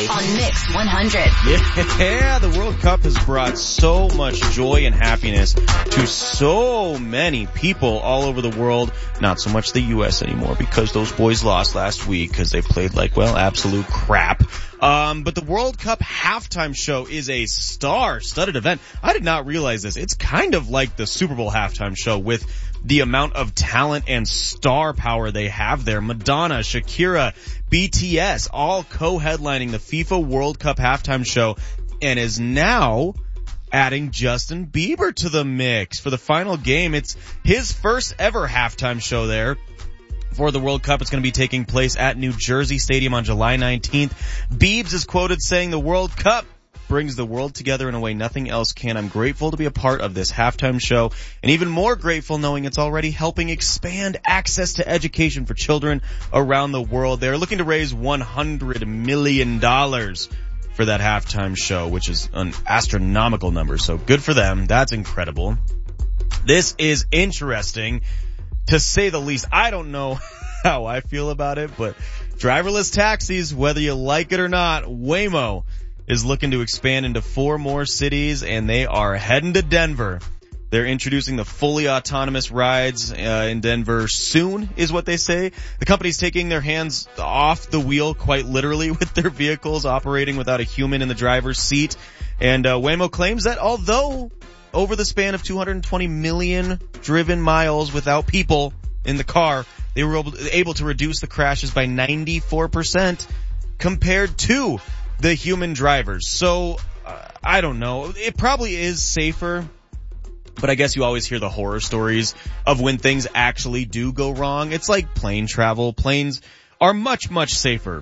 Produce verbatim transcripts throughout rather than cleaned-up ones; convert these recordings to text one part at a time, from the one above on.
on Mix one hundred. Yeah, the World Cup has brought so much joy and happiness to so many people all over the world. Not so much the U S anymore because those boys lost last week because they played like, well, absolute crap. Um, but the World Cup halftime show is a star-studded event. I did not realize this. It's kind of like the Super Bowl halftime show with the amount of talent and star power they have there. Madonna, Shakira, B T S, all co-headlining the FIFA World Cup halftime show, and is now adding Justin Bieber to the mix for the final game. It's his first ever halftime show there for the World Cup. It's going to be taking place at New Jersey Stadium on July nineteenth. Biebs is quoted saying, "The World Cup brings the world together in a way nothing else can. I'm grateful to be a part of this halftime show, and even more grateful knowing it's already helping expand access to education for children around the world." They're looking to raise one hundred million dollars for that halftime show, which is an astronomical number, so good for them. That's incredible. This is interesting, to say the least. I don't know how I feel about it, but driverless taxis, whether you like it or not, Waymo is looking to expand into four more cities, and they are heading to Denver. They're introducing the fully autonomous rides uh, in Denver soon, is what they say. The company's taking their hands off the wheel, quite literally, with their vehicles operating without a human in the driver's seat. And uh, Waymo claims that although over the span of two hundred twenty million driven miles without people in the car, they were able, able to reduce the crashes by ninety-four percent compared to the human drivers. So, uh, I don't know. It probably is safer, but I guess you always hear the horror stories of when things actually do go wrong. It's like plane travel. Planes are much, much safer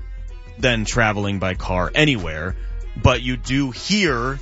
than traveling by car anywhere, but you do hear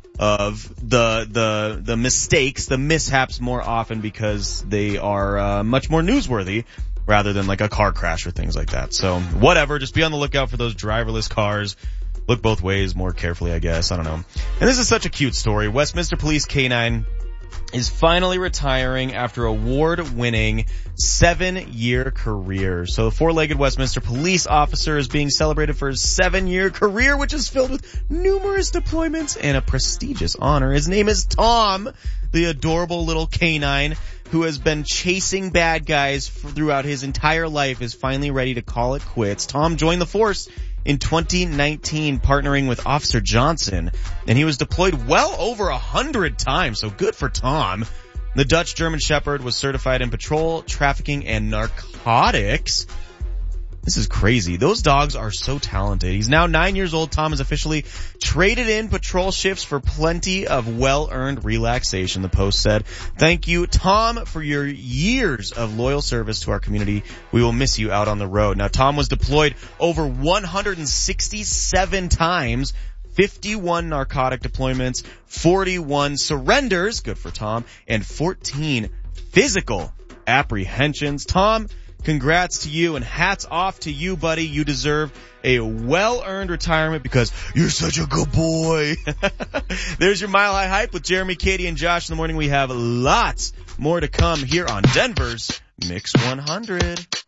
of the the the mistakes, the mishaps more often because they are uh, much more newsworthy rather than like a car crash or things like that. So whatever, just be on the lookout for those driverless cars. Look both ways more carefully, I guess. I don't know. And this is such a cute story. Westminster Police K nine is finally retiring after award-winning seven-year career. So the four-legged Westminster police officer is being celebrated for his seven-year career, which is filled with numerous deployments and a prestigious honor. His name is Tom, the adorable little canine who has been chasing bad guys throughout his entire life, is finally ready to call it quits. Tom joined the force in twenty nineteen, partnering with Officer Johnson, and he was deployed well over a hundred times, so good for Tom. The Dutch German Shepherd was certified in patrol, trafficking, and narcotics. This is crazy. Those dogs are so talented. He's now nine years old. Tom has officially traded in patrol shifts for plenty of well-earned relaxation, the Post said. "Thank you, Tom, for your years of loyal service to our community. We will miss you out on the road." Now, Tom was deployed over one hundred sixty-seven times, fifty-one narcotic deployments, forty-one surrenders, good for Tom, and fourteen physical apprehensions. Tom, congrats to you and hats off to you, buddy. You deserve a well-earned retirement because you're such a good boy. There's your Mile High Hype with Jeremy, Katie, and Josh in the morning. We have lots more to come here on Denver's Mix one hundred.